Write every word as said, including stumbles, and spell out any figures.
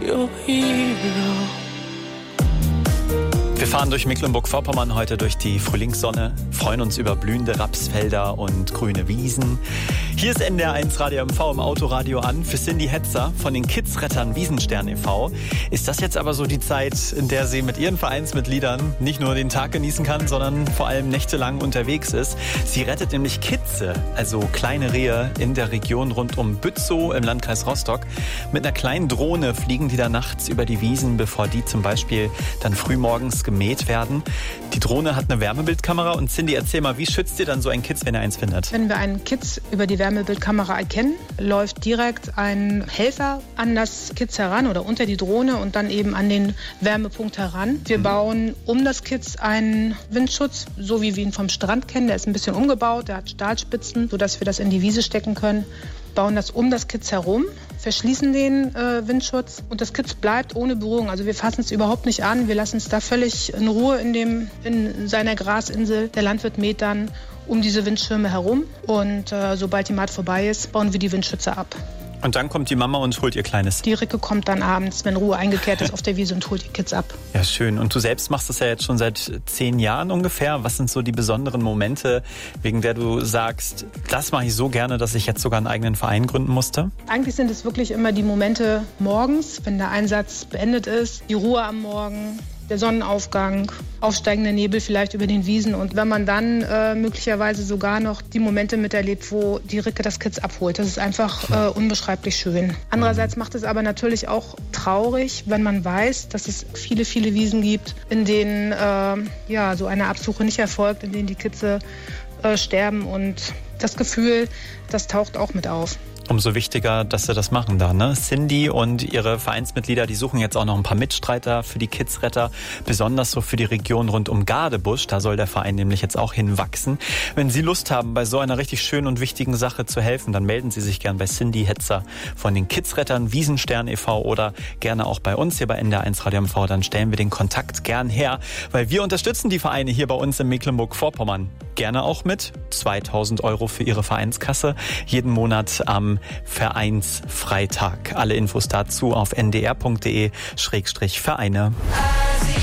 your hero. Wir fahren durch Mecklenburg-Vorpommern heute durch die Frühlingssonne, freuen uns über blühende Rapsfelder und grüne Wiesen. Hier ist N D R eins Radio M V im Autoradio an für Cindy Hetzer von den Kidsrettern Wiesenstern e V. Ist das jetzt aber so die Zeit, in der sie mit ihren Vereinsmitgliedern nicht nur den Tag genießen kann, sondern vor allem nächtelang unterwegs ist? Sie rettet nämlich Kitze, also kleine Rehe in der Region rund um Bützow im Landkreis Rostock. Mit einer kleinen Drohne fliegen die da nachts über die Wiesen, bevor die zum Beispiel dann frühmorgens gemäht werden. Die Drohne hat eine Wärmebildkamera und Cindy, erzähl mal, wie schützt ihr dann so ein Kitz, wenn ihr eins findet? Wenn wir einen Kitz über die Wärmebildkamera erkennen, läuft direkt ein Helfer an das Kitz heran oder unter die Drohne und dann eben an den Wärmepunkt heran. Wir mhm. bauen um das Kitz einen Windschutz, so wie wir ihn vom Strand kennen. Der ist ein bisschen umgebaut, der hat Stahlspitzen, sodass wir das in die Wiese stecken können. Bauen das um das Kitz herum, verschließen den äh, Windschutz und das Kitz bleibt ohne Berührung. Also wir fassen es überhaupt nicht an, wir lassen es da völlig in Ruhe in, dem, in seiner Grasinsel. Der Landwirt mäht dann um diese Windschirme herum und äh, sobald die Maat vorbei ist, bauen wir die Windschütze ab. Und dann kommt die Mama und holt ihr Kleines? Die Ricke kommt dann abends, wenn Ruhe eingekehrt ist, auf der Wiese und holt die Kids ab. Ja, schön. Und du selbst machst das ja jetzt schon seit zehn Jahren ungefähr. Was sind so die besonderen Momente, wegen der du sagst, das mache ich so gerne, dass ich jetzt sogar einen eigenen Verein gründen musste? Eigentlich sind es wirklich immer die Momente morgens, wenn der Einsatz beendet ist, die Ruhe am Morgen, der Sonnenaufgang, aufsteigender Nebel vielleicht über den Wiesen. Und wenn man dann äh, möglicherweise sogar noch die Momente miterlebt, wo die Ricke das Kitz abholt. Das ist einfach äh, unbeschreiblich schön. Andererseits macht es aber natürlich auch traurig, wenn man weiß, dass es viele, viele Wiesen gibt, in denen äh, ja, so eine Absuche nicht erfolgt, in denen die Kitze äh, sterben. Und das Gefühl, das taucht auch mit auf. Umso wichtiger, dass sie das machen da, ne? Cindy und ihre Vereinsmitglieder, die suchen jetzt auch noch ein paar Mitstreiter für die Kidsretter, besonders so für die Region rund um Gadebusch. Da soll der Verein nämlich jetzt auch hinwachsen. Wenn Sie Lust haben, bei so einer richtig schönen und wichtigen Sache zu helfen, dann melden Sie sich gern bei Cindy Hetzer von den Kidsrettern Wiesenstern e V oder gerne auch bei uns hier bei N D R eins Radio M V. Dann stellen wir den Kontakt gern her, weil wir unterstützen die Vereine hier bei uns in Mecklenburg-Vorpommern. Gerne auch mit zweitausend Euro für Ihre Vereinskasse. Jeden Monat am Vereinsfreitag. Alle Infos dazu auf n d r punkt d e Schrägstrich Vereine.